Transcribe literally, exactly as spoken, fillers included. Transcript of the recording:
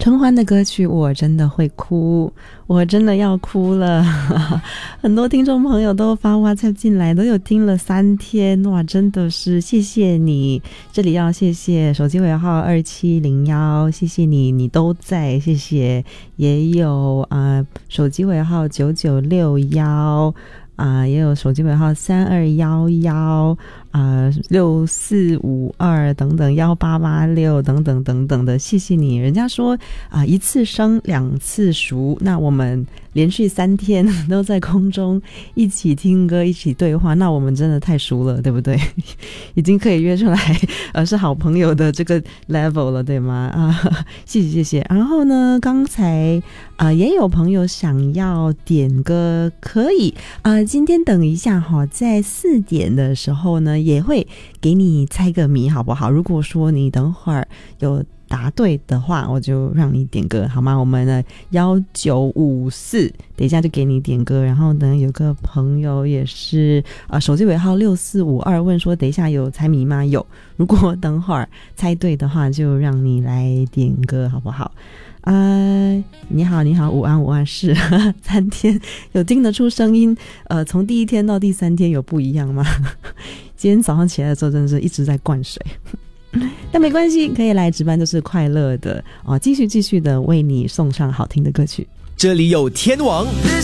陈欢的歌曲我真的会哭，我真的要哭了很多听众朋友都发 WhatsApp 进来，都有听了三天，哇，真的是谢谢你。这里要谢谢手机尾号二七零一，谢谢你，你都在，谢谢。也有呃手机尾号九九六一啊、呃，也有手机尾号三二一一啊，六四五二等等，一八八六等等等等的，谢谢你。人家说啊、呃，一次生两次熟，那我们连续三天都在空中一起听歌，一起对话，那我们真的太熟了，对不对？已经可以约出来，呃，是好朋友的这个 level 了，对吗？啊，谢谢谢谢。然后呢，刚才啊、呃、也有朋友想要点歌，可以啊、呃，今天等一下哈，在四点的时候呢，也会给你猜个谜，好不好？如果说你等会儿有答对的话，我就让你点歌，好吗？我们的幺九五四，等一下就给你点歌。然后呢，有个朋友也是呃，手机尾号六四五二问说，等一下有猜谜吗？有。如果等会儿猜对的话，就让你来点歌，好不好？呃，你好，你好，午安，午安，是三天有听得出声音？呃，从第一天到第三天有不一样吗？今天早上起来的时候，真的是一直在灌水。但没关系，可以来值班就是快乐的哦，继续继续的为你送上好听的歌曲。 这里有天王，日